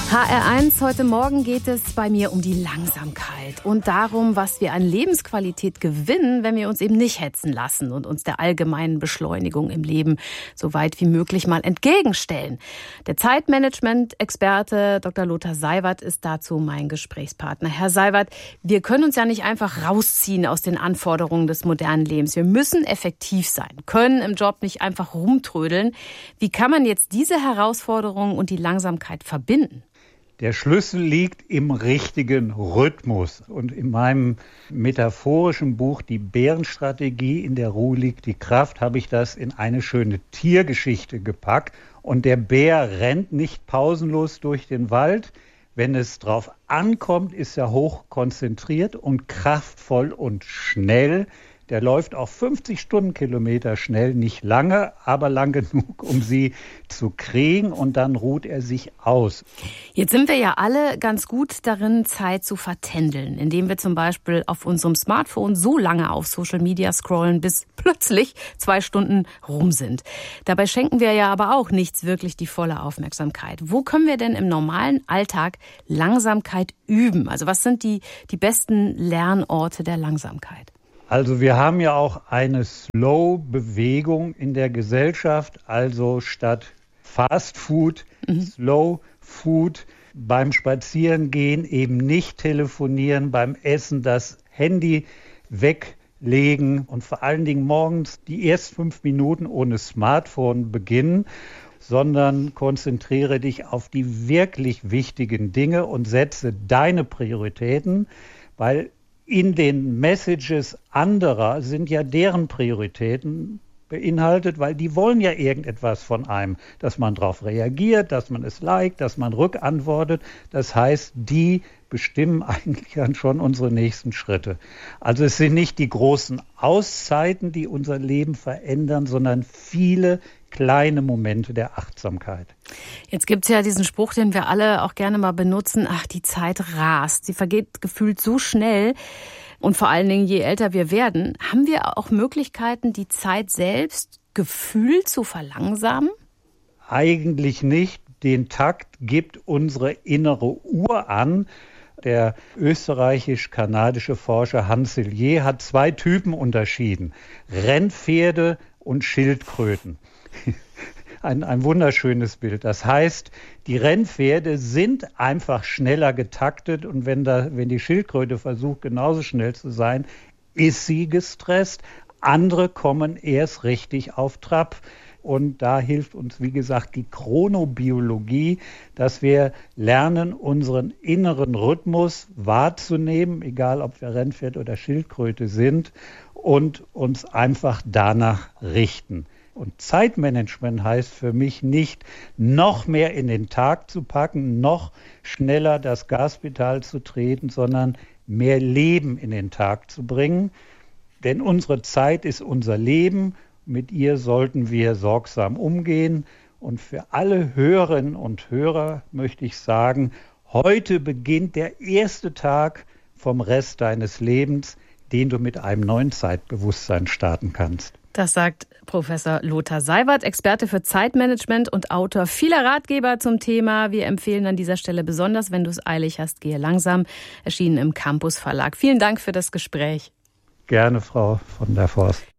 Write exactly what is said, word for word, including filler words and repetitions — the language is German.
H R eins, heute Morgen geht es bei mir um die Langsamkeit und darum, was wir an Lebensqualität gewinnen, wenn wir uns eben nicht hetzen lassen und uns der allgemeinen Beschleunigung im Leben so weit wie möglich mal entgegenstellen. Der Zeitmanagement-Experte Doktor Lothar Seiwert ist dazu mein Gesprächspartner. Herr Seiwert, wir können uns ja nicht einfach rausziehen aus den Anforderungen des modernen Lebens. Wir müssen effektiv sein, können im Job nicht einfach rumtrödeln. Wie kann man jetzt diese Herausforderungen und die Langsamkeit verbinden? Der Schlüssel liegt im richtigen Rhythmus. Und in meinem metaphorischen Buch Die Bärenstrategie, in der Ruhe liegt die Kraft, habe ich das in eine schöne Tiergeschichte gepackt. Und der Bär rennt nicht pausenlos durch den Wald. Wenn es drauf ankommt, ist er hoch konzentriert und kraftvoll und schnell. Der läuft auch fünfzig Stundenkilometer schnell, nicht lange, aber lang genug, um sie zu kriegen, und dann ruht er sich aus. Jetzt sind wir ja alle ganz gut darin, Zeit zu vertändeln, indem wir zum Beispiel auf unserem Smartphone so lange auf Social Media scrollen, bis plötzlich zwei Stunden rum sind. Dabei schenken wir ja aber auch nichts wirklich die volle Aufmerksamkeit. Wo können wir denn im normalen Alltag Langsamkeit üben? Also was sind die, die besten Lernorte der Langsamkeit? Also wir haben ja auch eine Slow-Bewegung in der Gesellschaft, also statt Fast Food, mhm. Slow Food, beim Spazierengehen eben nicht telefonieren, beim Essen das Handy weglegen und vor allen Dingen morgens die ersten fünf Minuten ohne Smartphone beginnen, sondern konzentriere dich auf die wirklich wichtigen Dinge und setze deine Prioritäten, weil in den Messages anderer sind ja deren Prioritäten beinhaltet, weil die wollen ja irgendetwas von einem, dass man darauf reagiert, dass man es liked, dass man rückantwortet. Das heißt, die bestimmen eigentlich dann schon unsere nächsten Schritte. Also es sind nicht die großen Auszeiten, die unser Leben verändern, sondern viele kleine Momente der Achtsamkeit. Jetzt gibt es ja diesen Spruch, den wir alle auch gerne mal benutzen: Ach, die Zeit rast. Sie vergeht gefühlt so schnell. Und vor allen Dingen, je älter wir werden, haben wir auch Möglichkeiten, die Zeit selbst gefühlt zu verlangsamen? Eigentlich nicht. Den Takt gibt unsere innere Uhr an. Der österreichisch-kanadische Forscher Hans Selye hat zwei Typen unterschieden: Rennpferde und Schildkröten. Ein, ein wunderschönes Bild. Das heißt, die Rennpferde sind einfach schneller getaktet, und wenn, da, wenn die Schildkröte versucht, genauso schnell zu sein, ist sie gestresst. Andere kommen erst richtig auf Trab. Und da hilft uns, wie gesagt, die Chronobiologie, dass wir lernen, unseren inneren Rhythmus wahrzunehmen, egal ob wir Rennpferd oder Schildkröte sind, und uns einfach danach richten. Und Zeitmanagement heißt für mich nicht, noch mehr in den Tag zu packen, noch schneller das Gaspedal zu treten, sondern mehr Leben in den Tag zu bringen. Denn unsere Zeit ist unser Leben. Mit ihr sollten wir sorgsam umgehen. Und für alle Hörerinnen und Hörer möchte ich sagen, heute beginnt der erste Tag vom Rest deines Lebens, den du mit einem neuen Zeitbewusstsein starten kannst. Das sagt Professor Lothar Seiwert, Experte für Zeitmanagement und Autor vieler Ratgeber zum Thema. Wir empfehlen an dieser Stelle besonders, wenn du es eilig hast, gehe langsam, erschienen im Campus Verlag. Vielen Dank für das Gespräch. Gerne, Frau von der Forst.